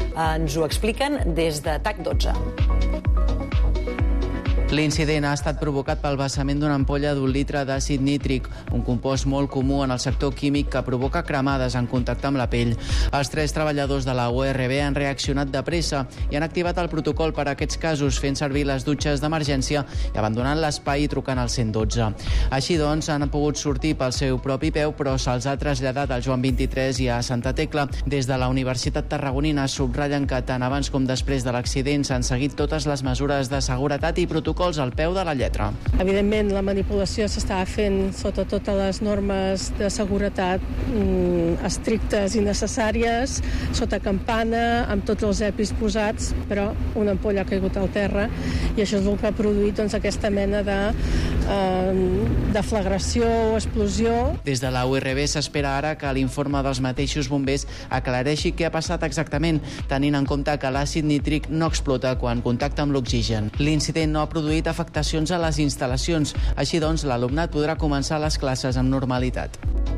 Ens ho expliquen des de TAC12. L'incident ha estat provocat pel vessament d'una ampolla d'1 litre d'àcid nítric, un compost molt comú en el sector químic que provoca cremades en contacte amb la pell. Els 3 treballadors de la URB han reaccionat de pressa i han activat el protocol per a aquests casos, fent servir les dutxes d'emergència i abandonant l'espai i trucant al 112. Així doncs, han pogut sortir pel seu propi peu, però se'ls ha traslladat al Joan 23 i a Santa Tecla. Des de la Universitat Tarragonina subratllen que tant abans com després de l'accident s'han seguit totes les mesures de seguretat i protocols al peu de la lletra. Evidentment, la manipulació s'estava fent sota totes les normes de seguretat estrictes i necessàries, sota campana, amb tots els EPIs posats, però una ampolla ha caigut al terra i això és el que ha produït aquesta mena de deflagració o explosió. Des de la URB s'espera ara que l'informe dels mateixos bombers aclareixi què ha passat exactament, tenint en compte que l'àcid nítric no explota quan contacta amb l'oxigen. L'incident no ha produït afectacions a les instal·lacions. Així doncs, l'alumnat podrà començar les classes amb normalitat.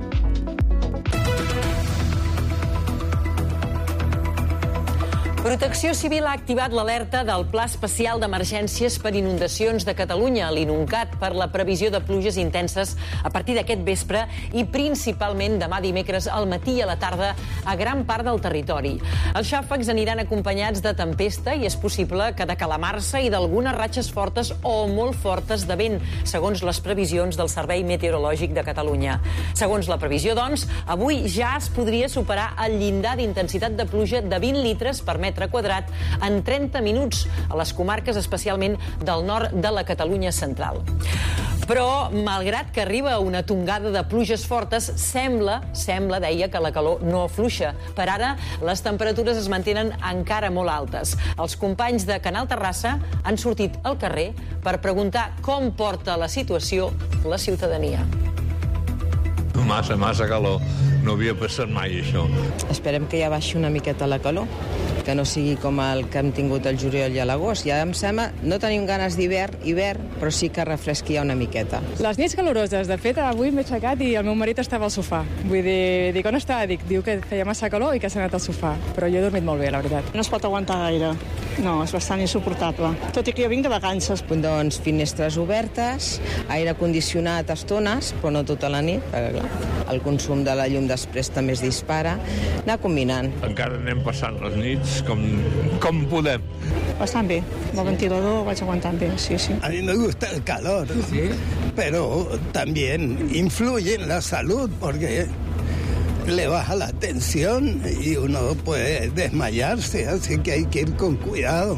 Protecció Civil ha activat l'alerta del Pla Especial d'Emergències per Inundacions de Catalunya, l'INUNCAT, per la previsió de pluges intenses a partir d'aquest vespre i principalment demà dimecres al matí i a la tarda a gran part del territori. Els xàfecs aniran acompanyats de tempesta i és possible que de calamarsa i d'algunes ratxes fortes o molt fortes de vent, segons les previsions del Servei Meteorològic de Catalunya. Segons la previsió, doncs, avui ja es podria superar el llindar d'intensitat de pluja de 20 litres per metre quadrat en 30 minuts a les comarques especialment del nord de la Catalunya central. Però, malgrat que arriba una tongada de pluges fortes, sembla, deia, que la calor no afluixa. Per ara, les temperatures es mantenen encara molt altes. Els companys de Canal Terrassa han sortit al carrer per preguntar com porta la situació la ciutadania. Massa calor. No havia passat mai, això. Esperem que ja baixi una miqueta la calor, que no sigui com el que hem tingut al juliol i a l'agost. Ja em sembla, no tenim ganes d'hivern, però sí que refresqui ja una miqueta. Les nits caloroses. De fet, avui m'he aixecat i el meu marit estava al sofà. Vull dir, dic, on està? Diu que feia massa calor i que s'ha anat al sofà. Però jo he dormit molt bé, la veritat. No es pot aguantar gaire. No, és bastant insuportable. Tot i que jo vinc de vacances. Doncs finestres obertes, aire condicionat a estones, però no tota la nit, perquè clar, el consum de la llum després també es dispara. Anar combinant. Encara anem passant les nits com podem. Bastant bé. El ventilador vaig aguantant bé, sí. A mí me gusta el calor, ¿sí? Pero también influye en la salud porque le baja la tensión y uno puede desmayarse, así que hay que ir con cuidado.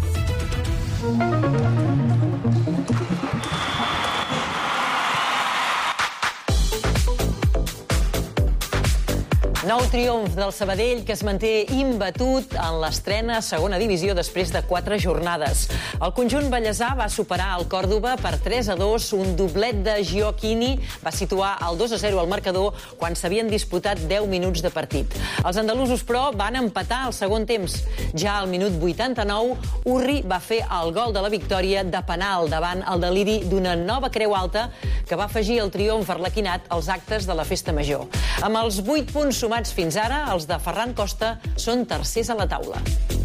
Nou triomf del Sabadell, que es manté imbatut en l'estrena a segona divisió després de 4 jornades. El conjunt ballesà va superar el Còrdova per 3-2, un doblet de Gioacchini va situar el 2-0 al marcador quan s'havien disputat 10 minuts de partit. Els andalusos, però, van empatar al segon temps. Ja al minut 89, Urri va fer el gol de la victòria de penal davant el deliri d'una nova creu alta que va afegir el triomf arlequinat als actes de la festa major. Amb els 8 punts sumats fins ara, els de Ferran Costa són tercers a la taula.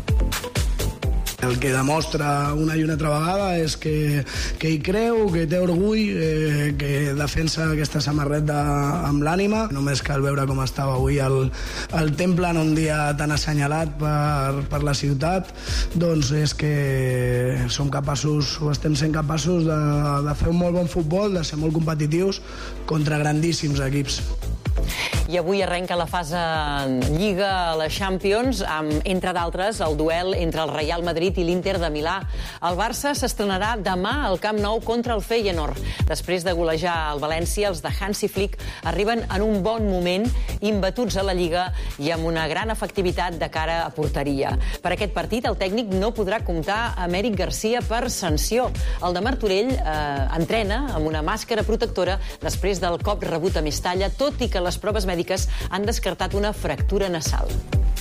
El que demostra una i una altra vegada és que hi creu, que té orgull, que defensa aquesta samarreta amb l'ànima. Només cal veure com estava avui el temple en un dia tan assenyalat per la ciutat. Doncs és que som capaços, o estem sent capaços de fer un molt bon futbol, de ser molt competitius contra grandíssims equips. I avui arrenca la fase Lliga a la Champions amb, entre d'altres, el duel entre el Real Madrid i l'Inter de Milà. El Barça s'estrenarà demà al Camp Nou contra el Feyenoord. Després de golejar el València, els de Hansi Flick arriben en un bon moment, imbatuts a la Lliga i amb una gran efectivitat de cara a porteria. Per aquest partit, el tècnic no podrà comptar amb Eric Garcia per sanció. El de Martorell entrena amb una màscara protectora després del cop rebut a Mestalla, tot i que les proves mèdiques han descartat una fractura nasal.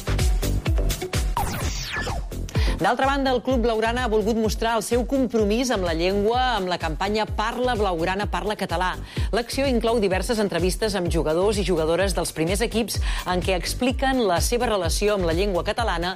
D'altra banda, el Club Blaugrana ha volgut mostrar el seu compromís amb la llengua amb la campanya Parla Blaugrana, Parla Català. L'acció inclou diverses entrevistes amb jugadors i jugadores dels primers equips en què expliquen la seva relació amb la llengua catalana